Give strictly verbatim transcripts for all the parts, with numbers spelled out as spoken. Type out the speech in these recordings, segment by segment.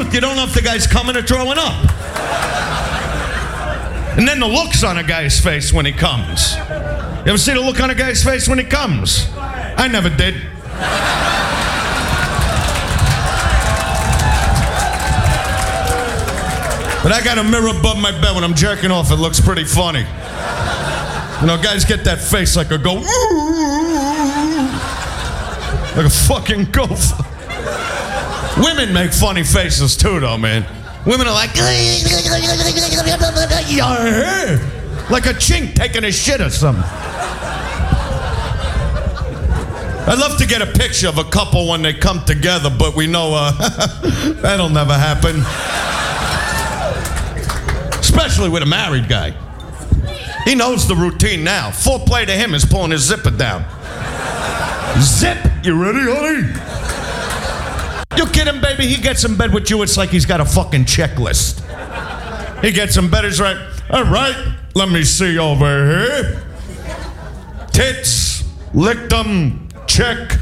You don't know if the guy's coming or throwing up. And then the looks on a guy's face when he comes. You ever see the look on a guy's face when he comes? I never did. But I got a mirror above my bed when I'm jerking off. It looks pretty funny. You know, guys get that face like a go, like a fucking gopher. Women make funny faces too, though, man. Women are like, like a chink taking a shit or something. I'd love to get a picture of a couple when they come together, but we know uh, that'll never happen. Especially with a married guy. He knows the routine now. Foreplay to him is pulling his zipper down. Zip! You ready, honey? You kidding, baby? He gets in bed with you, it's like he's got a fucking checklist. He gets in bed, he's right. All right, let me see over here. Tits, licked them, check.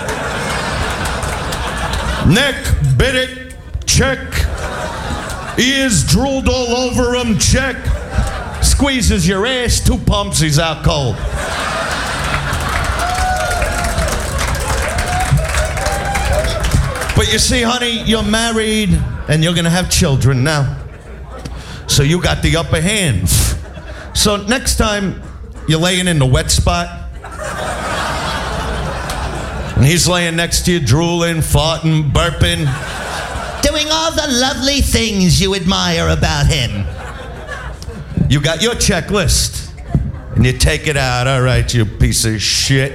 Neck, bit it, check. Ears drooled all over him, check. Squeezes your ass, two pumps, he's out cold. But you see, honey, you're married and you're gonna have children now. So you got the upper hand. So next time you're laying in the wet spot and he's laying next to you, drooling, farting, burping, doing all the lovely things you admire about him. You got your checklist and you take it out. All right, you piece of shit.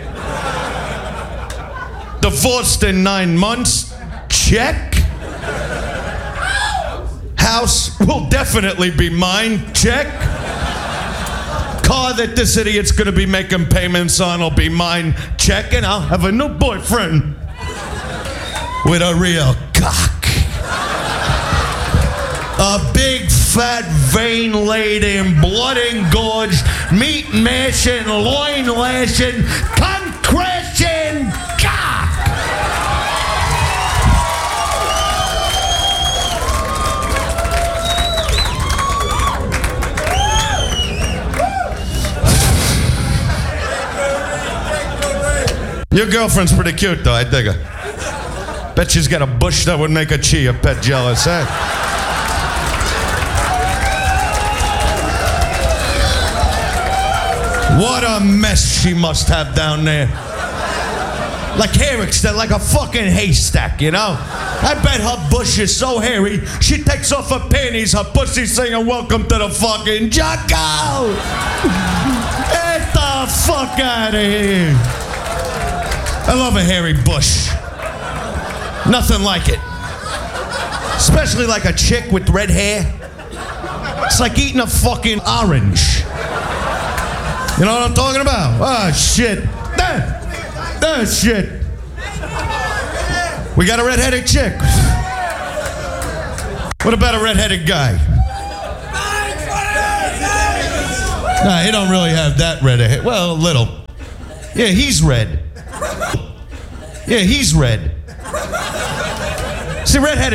Divorced in nine months. Check. House will definitely be mine. Check. Car that this idiot's gonna be making payments on will be mine. Check. And I'll have a new boyfriend with a real cock. A big, fat, vein-laden, blood-engorged, meat-mashing, loin-lashing, cunt-crashing cock! Your girlfriend's pretty cute, though. I dig her. Bet she's got a bush that would make a chia pet jealous, eh? What a mess she must have down there. Like hair extend, like a fucking haystack, you know? I bet her bush is so hairy, she takes off her panties, her pussy singing welcome to the fucking jungle! Get the fuck out of here. I love a hairy bush. Nothing like it. Especially like a chick with red hair. It's like eating a fucking orange. You know what I'm talking about? Oh, shit. That, that shit. We got a red-headed chick. What about a red-headed guy? Nah, he don't really have that red hair. Well, a little. Yeah, he's red. Yeah, he's red. See, red-headed